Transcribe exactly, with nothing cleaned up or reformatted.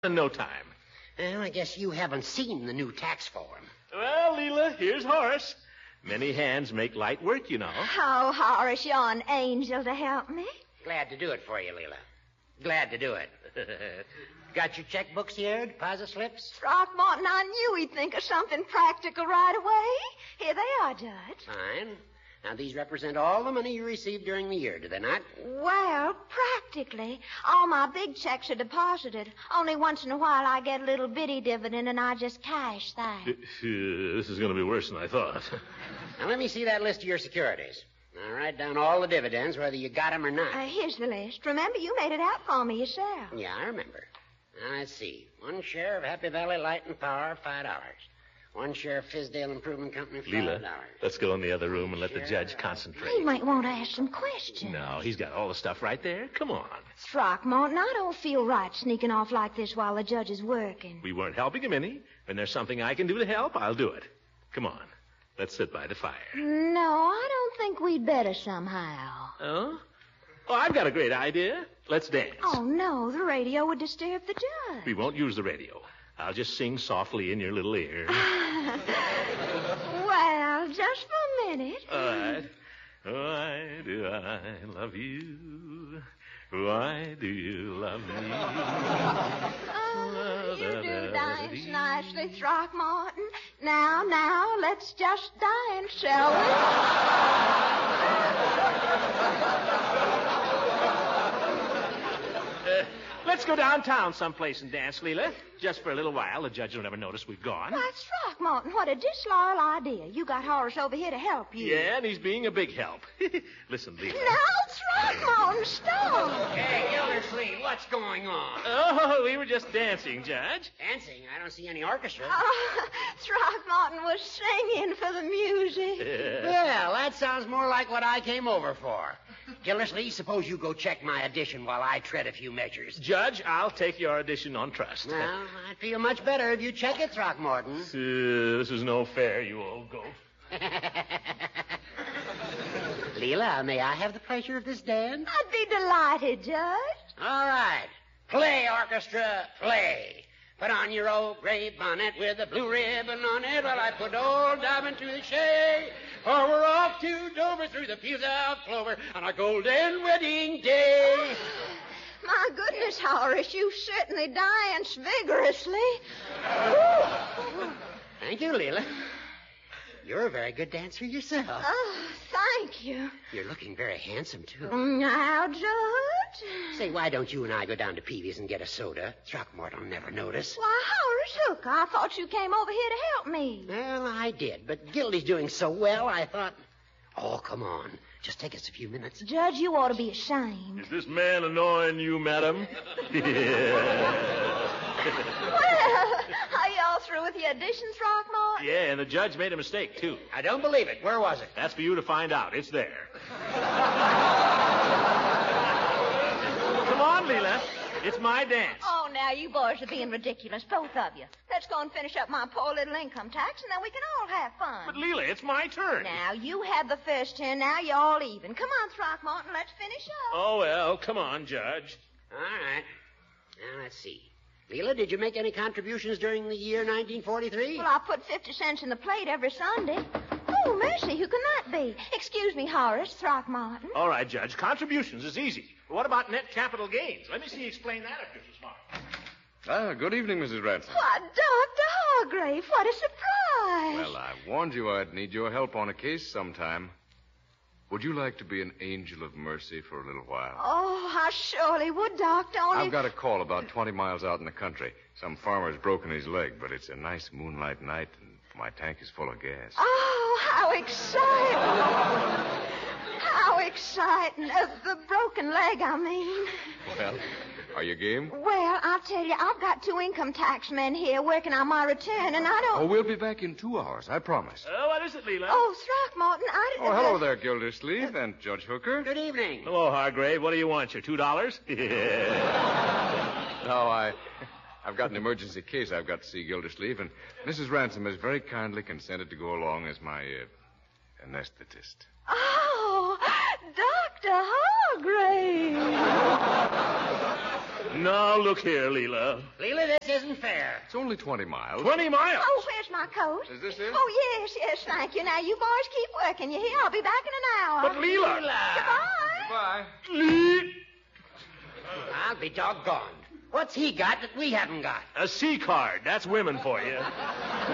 in no time. Well, I guess you haven't seen the new tax form. Well, Leela, here's Horace. Many hands make light work, you know. Oh, Horace, you're an angel to help me. Glad to do it for you, Leela. Glad to do it. Got your checkbooks here, deposit slips? Throckmorton, I knew he'd think of something practical right away. Here they are, Judge. Fine. Now, these represent all the money you received during the year, do they not? Well, practically. All my big checks are deposited. Only once in a while I get a little bitty dividend, and I just cash that. Uh, this is going to be worse than I thought. Now, let me see that list of your securities. Now, write down all the dividends, whether you got them or not. Uh, here's the list. Remember, you made it out for me yourself. Yeah, I remember. Now, let's see. One share of Happy Valley Light and Power, five dollars. One share of Fizdale Improvement Company, five dollars. Leela, let's go in the other room and let the judge concentrate. He might want to ask some questions. No, he's got all the stuff right there. Come on. Throckmorton, I don't feel right sneaking off like this while the judge is working. We weren't helping him any. When there's something I can do to help, I'll do it. Come on. Let's sit by the fire. No, I don't think we'd better somehow. Oh? Oh, I've got a great idea. Let's dance. Oh, no, the radio would disturb the judge. We won't use the radio. I'll just sing softly in your little ear. Well, just for a minute. All right. Why do I love you? Why do you love me? Oh, you do dance nicely, Throckmorton. Now, now, let's just dance, shall we? uh, let's go downtown someplace and dance, Leela. Just for a little while. The judge will never notice we've gone. Why, Throckmorton, what a disloyal idea. You got Horace over here to help you. Yeah, and he's being a big help. Listen, Leela. Now, Throckmorton, stop. Hey, Gildersleeve, what's going on? Oh, we were just dancing, Judge. Dancing? I don't see any orchestra. Oh, Throckmorton was singing for the music. Well, that sounds more like what I came over for. Gildersleeve, suppose you go check my audition while I tread a few measures. Judge, I'll take your audition on trust. Well, I'd feel much better if you check it, Throckmorton. Uh, this is no fair, you old goat. Leela, may I have the pleasure of this dance? I'd be delighted, Judge. All right. Play, orchestra, play. Put on your old gray bonnet with a blue ribbon on it while I put old Dobbin to the shade. For we're off to Dover through the fields of clover on our golden wedding day. My goodness, Horace, you certainly dance vigorously. Thank you, Leela. You're a very good dancer yourself. Oh, thank you. You're looking very handsome, too. Now, Judge. Say, why don't you and I go down to Peavy's and get a soda? Throckmorton will never notice. Why, Horace Hooker, I thought you came over here to help me. Well, I did, but Gildy's doing so well, I thought... Oh, come on. Just take us a few minutes. Judge, you ought to be ashamed. Is this man annoying you, madam? Well, are you all through with your auditions, Throckmorton? Yeah, and the judge made a mistake, too. I don't believe it. Where was it? That's for you to find out. It's there. Come on, Leela. It's my dance. Oh, now, you boys are being ridiculous, both of you. Let's go and finish up my poor little income tax, and then we can all have fun. But, Leela, it's my turn. Now, you had the first turn. Now you're all even. Come on, Throckmorton, let's finish up. Oh, well, come on, Judge. All right. Now, let's see. Leela, did you make any contributions during the year nineteen forty-three? Well, I put fifty cents in the plate every Sunday. Oh, mercy, who can that be? Excuse me, Horace, Throckmorton. All right, Judge. Contributions is easy. But what about net capital gains? Let me see you explain that if you're so smart. Ah, good evening, Missus Ransom. Why, Doctor Hargrave, what a surprise. Well, I warned you I'd need your help on a case sometime. Would you like to be an angel of mercy for a little while? Oh, I surely would, Doctor, only... I've got a call about twenty miles out in the country. Some farmer's broken his leg, but it's a nice moonlight night, and my tank is full of gas. Oh, how exciting. How exciting. Uh, the broken leg, I mean. Well, are you game? Well, I'll tell you, I've got two income tax men here working on my return, and I don't... Oh, we'll be back in two hours, I promise. Oh, what is it, Leela? Oh, Throckmorton, I... Oh, hello there, Gildersleeve and Judge Hooker. Good evening. Hello, Hargrave. What do you want, your two dollars? No, I... I've got an emergency case I've got to see Gildersleeve, and Missus Ransom has very kindly consented to go along as my uh, anesthetist. Oh, Doctor Hargrave. Now, look here, Leela. Leela, this isn't fair. It's only twenty miles. Twenty miles. Oh, where's my coat? Is this it? Oh, yes, yes, thank you. Now, you boys keep working. You hear? I'll be back in an hour. But Leela. Goodbye. Goodbye. Le- I'll be doggone. What's he got that we haven't got? A C card. That's women for you.